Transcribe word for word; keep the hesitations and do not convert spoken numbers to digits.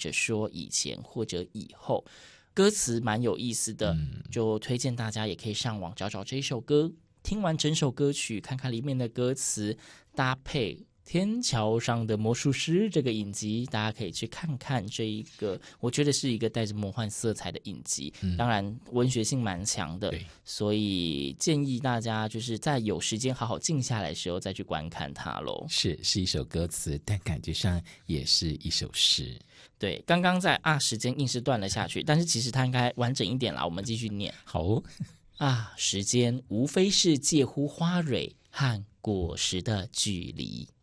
者说以前或者以后。歌词蛮有意思的， 嗯、 就推荐大家也可以上网找找这一首歌，听完整首歌曲，看看里面的歌词，搭配天桥上的魔术师这个影集，大家可以去看看这一个，我觉得是一个带着魔幻色彩的影集，嗯、当然文学性蛮强的，所以建议大家就是在有时间好好静下来的时候再去观看它咯。 是是一首歌词，但感觉上也是一首诗。 对，刚刚在啊时间硬是断了下去，但是其实它应该完整一点啦，我们继续念。 好哦。 啊，时间无非是介乎花蕊和果实的距离。